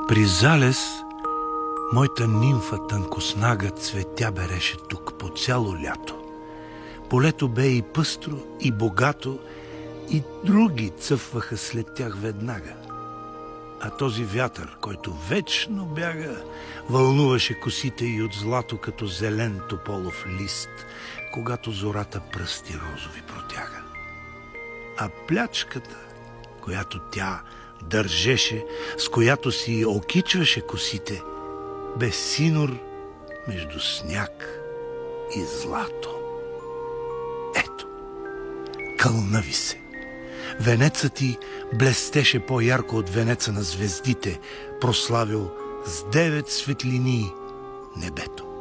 При залез моята нимфа тънкоснага цветя береше тук по цяло лято. Полето бе и пъстро, и богато, и други цъфваха след тях веднага. А този вятър, който вечно бяга, вълнуваше косите й от злато като зелен тополов лист, когато зората пръсти розови протяга. А плячката, която тя държеше, с която си окичваше косите, бе синор между сняг и злато. Ето, кълнави се. Венецът ти блестеше по-ярко от венеца на звездите, прославил с 9 светлини небето.